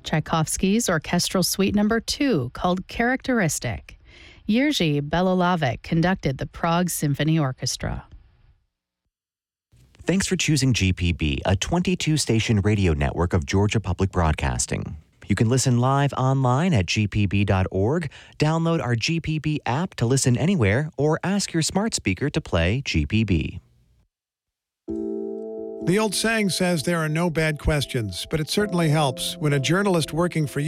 Tchaikovsky's Orchestral Suite No. 2, called Characteristic. Jerzy Belolavec conducted the Prague Symphony Orchestra. Thanks for choosing GPB, a 22-station radio network of Georgia Public Broadcasting. You can listen live online at gpb.org, download our GPB app to listen anywhere, or ask your smart speaker to play GPB. The old saying says there are no bad questions, but it certainly helps when a journalist working for